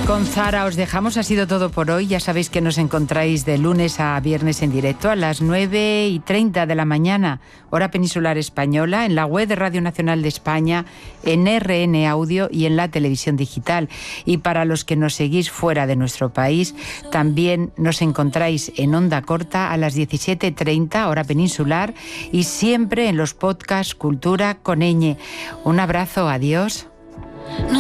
Con Zara os dejamos, ha sido todo por hoy. Ya sabéis que nos encontráis de lunes a viernes en directo a las 9:30 de la mañana, hora peninsular española, en la web de Radio Nacional de España, en RN Audio y en la televisión digital. Y para los que nos seguís fuera de nuestro país, también nos encontráis en onda corta a las 17:30, hora peninsular, y siempre en los podcasts Cultura con ñ. Un abrazo, adiós.